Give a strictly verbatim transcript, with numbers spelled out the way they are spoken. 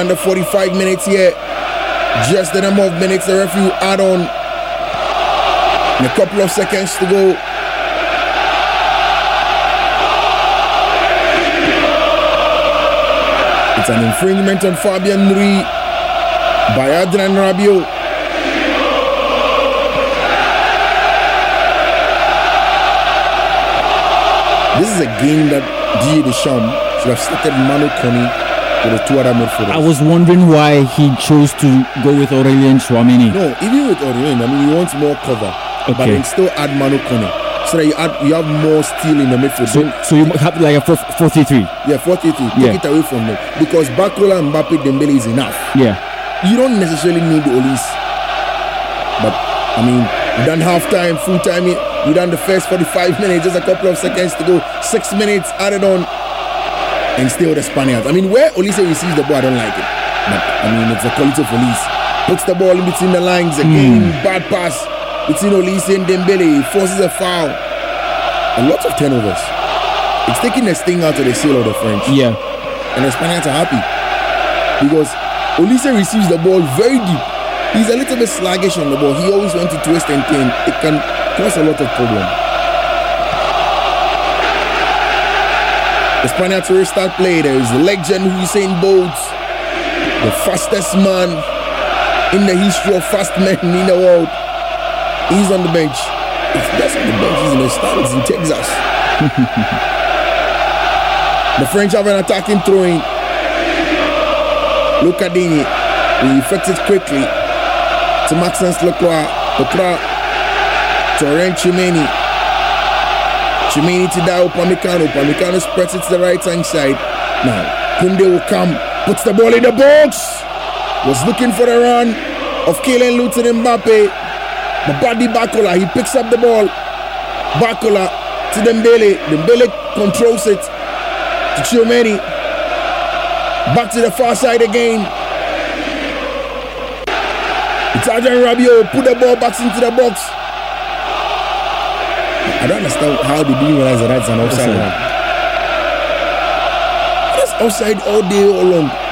under forty-five minutes here. Just the number of minutes the referee add on. And a couple of seconds to go. It's an infringement on Fabian Ruiz by Adrien Rabiot. This is a game that Didier Deschamps should have started Manu Kone with the two other midfielders. I was wondering why he chose to go with Aurelien Tchouameni. No, even with Aurelien, I mean, he wants more cover. Okay. But then still add Manu Kone. So that you, add, you have more steel in the midfield. So, so you have like a four three three. Yeah, four three three. Yeah. Take it away from them. Because Barcola and Mbappe Dembele is enough. Yeah. You don't necessarily need Olise. But, I mean, we done half-time, full-time. We done the first forty-five minutes, just a couple of seconds to go. Six minutes added on. And still the Spaniards. I mean, where Olise receives the ball, I don't like it. But, I mean, it's the quality of Olise. Puts the ball in between the lines. Again, mm. bad pass between Olise and Dembele. Forces a foul. A lot of turnovers. It's taking the sting out of the seal of the French. Yeah. And the Spaniards are happy. Because Olise receives the ball very deep. He's a little bit sluggish on the ball. He always wants to twist and turn. It can cause a lot of problem. The Spaniards will restart play. There is the legend Usain Bolt, the fastest man in the history of fast men in the world. He's on the bench. If that's on the bench, he's in the stands in Texas. The French have an attacking throwing. Lucadini will effect it quickly to Maxence Leclerc. Leclerc to Aurelien Tchouameni. Tchouameni to Dayot Upamecano. Upamecano spreads it to the right hand side. Now Koundé will come, puts the ball in the box. Was looking for the run of Kylian Luton Mbappe. But Badi Barcola, he picks up the ball. Barcola to Dembele. Dembele controls it to Tchouameni. Back to the far side again. It's Adrien Rabiot. Put the ball back into the box. I don't understand how they didn't realize that that's an offside. That's offside all day, all long.